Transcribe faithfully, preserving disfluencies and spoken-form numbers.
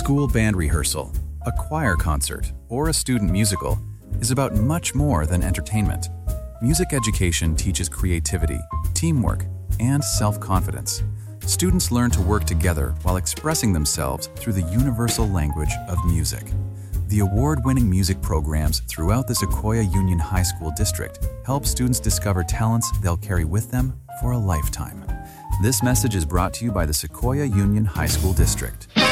school band rehearsal, a choir concert, or a student musical is about much more than entertainment. Music education teaches creativity, teamwork, and self-confidence. Students learn to work together while expressing themselves through the universal language of music. The award-winning music programs throughout the Sequoia Union High School District help students discover talents they'll carry with them for a lifetime. This message is brought to you by the Sequoia Union High School District.